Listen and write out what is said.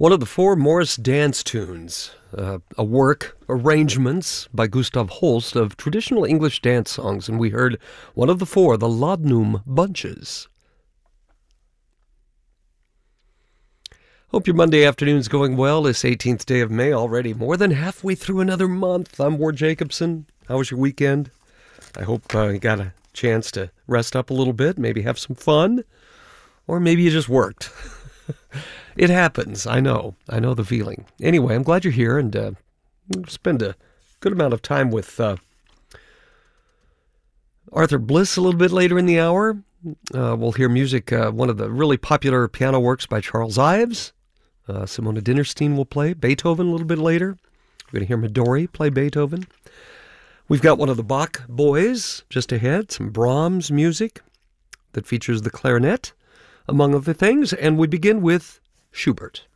One of the four Morris dance tunes, a work, arrangements by Gustav Holst of traditional English dance songs, and we heard one of the four, the Laudanum Bunches. Hope your Monday afternoon's going well. This 18th day of May already, more than halfway through another month. I'm Ward Jacobson. How was your weekend? I hope you got a chance to rest up a little bit, maybe have some fun, or maybe you just worked. It happens. I know the feeling. Anyway, I'm glad you're here, and we'll spend a good amount of time with Arthur Bliss a little bit later in the hour. We'll hear music, one of the really popular piano works by Charles Ives. Simona Dinnerstein will play Beethoven a little bit later. We're going to hear Midori play Beethoven. We've got one of the Bach boys just ahead, some Brahms music that features the clarinet, among other things, and we begin with Schubert.